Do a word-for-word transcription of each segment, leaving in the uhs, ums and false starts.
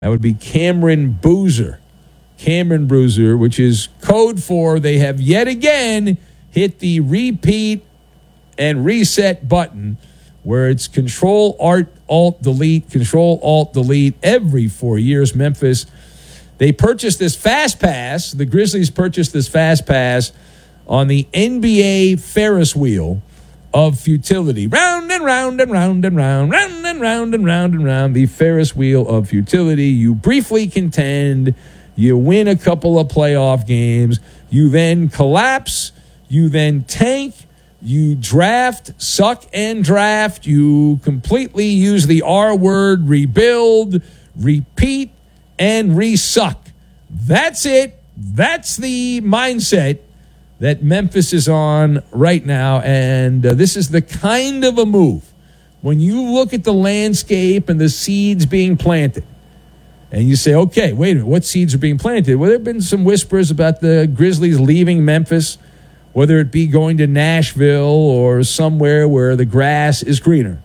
That would be Cameron Boozer. Cameron Boozer, which is code for they have yet again hit the repeat and reset button where it's Control, Alt, Alt, Delete, Control, Alt, Delete every four years. Memphis, they purchased this Fast Pass. The Grizzlies purchased this Fast Pass on the N B A Ferris wheel of futility. Round and round and round and round, round and round and round and round, the Ferris wheel of futility. You briefly contend, you win a couple of playoff games, you then collapse, you then tank, you draft, suck and draft, you completely use the R word, rebuild, repeat, and resuck. That's it. That's the mindset that Memphis is on right now, and uh, this is the kind of a move. When you look at the landscape and the seeds being planted, and you say, okay, wait a minute, what seeds are being planted? Well, there have been some whispers about the Grizzlies leaving Memphis, whether it be going to Nashville or somewhere where the grass is greener.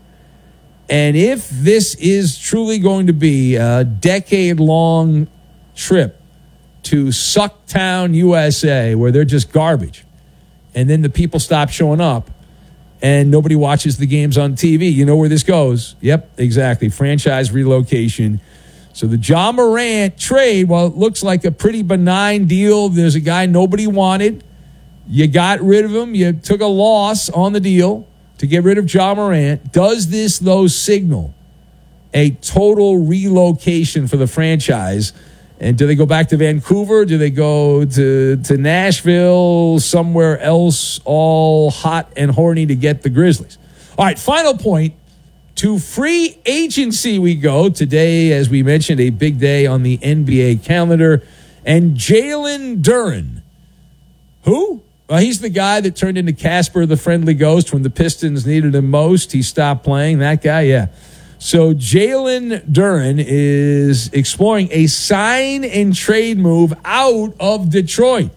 And if this is truly going to be a decade-long trip to Sucktown, U S A, where they're just garbage, and then the people stop showing up, and nobody watches the games on T V, you know where this goes. Yep, exactly. Franchise relocation. So the Ja Morant trade, well, it looks like a pretty benign deal. There's a guy nobody wanted. You got rid of him. You took a loss on the deal to get rid of Ja Morant. Does this, though, signal a total relocation for the franchise? And do they go back to Vancouver? Do they go to, to Nashville, somewhere else, all hot and horny to get the Grizzlies? All right, final point. To free agency we go. Today, as we mentioned, a big day on the N B A calendar. And Jalen Duren. Who? Well, he's the guy that turned into Casper the Friendly Ghost when the Pistons needed him most. He stopped playing. That guy, yeah. So Jalen Duren is exploring a sign and trade move out of Detroit.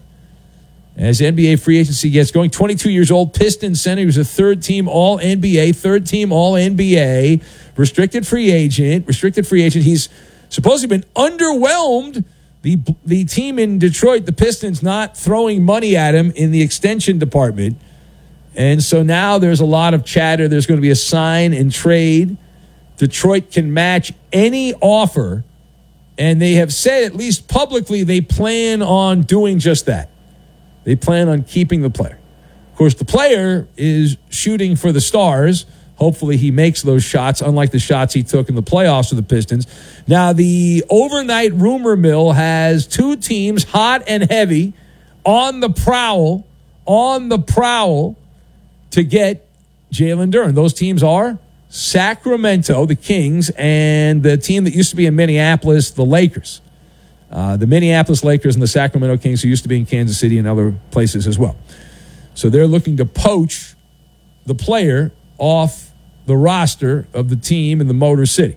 As N B A free agency gets going, twenty-two years old, Pistons center. He was a third-team All-N B A, third-team All-N B A, restricted free agent, restricted free agent. He's supposedly been underwhelmed. The, the team in Detroit, the Pistons, not throwing money at him in the extension department. And so now there's a lot of chatter. There's going to be a sign and trade. Detroit can match any offer, and they have said, at least publicly, they plan on doing just that. They plan on keeping the player. Of course, the player is shooting for the stars. Hopefully he makes those shots, unlike the shots he took in the playoffs with the Pistons. Now, the overnight rumor mill has two teams, hot and heavy, on the prowl, on the prowl to get Jalen Duren. Those teams are Sacramento, the Kings, and the team that used to be in Minneapolis, the Lakers. Uh, the Minneapolis Lakers and the Sacramento Kings, who used to be in Kansas City and other places as well. So they're looking to poach the player off the roster of the team in the Motor City.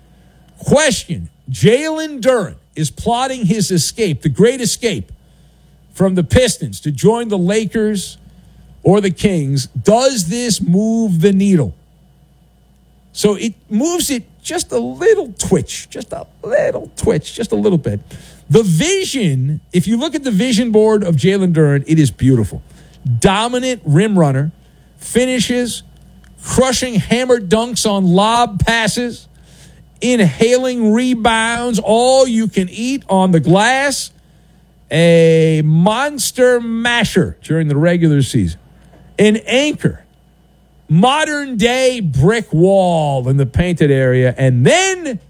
Question: Jalen Duren is plotting his escape, the great escape from the Pistons to join the Lakers or the Kings. Does this move the needle? So it moves it just a little twitch, just a little twitch, just a little bit. The vision, if you look at the vision board of Jalen Duren, it is beautiful. Dominant rim runner, finishes, crushing hammer dunks on lob passes, inhaling rebounds, all you can eat on the glass. A monster masher during the regular season. An anchor. Modern day brick wall in the painted area. And then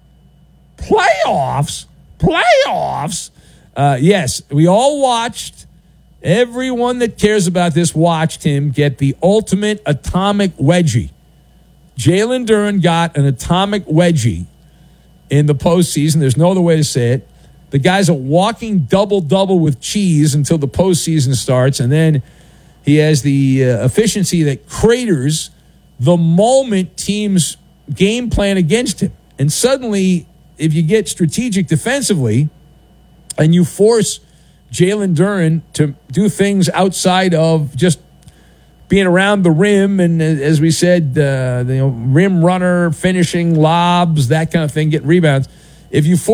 playoffs. Playoffs. Uh, yes, we all watched. Everyone that cares about this watched him get the ultimate atomic wedgie. Jalen Duren got an atomic wedgie in the postseason. There's no other way to say it. The guy's a walking double-double with cheese until the postseason starts, and then he has the uh, efficiency that craters the moment teams game plan against him. And suddenly, if you get strategic defensively and you force Jalen Duren to do things outside of just being around the rim and, as we said, uh, you know, rim runner, finishing lobs, that kind of thing, getting rebounds, If you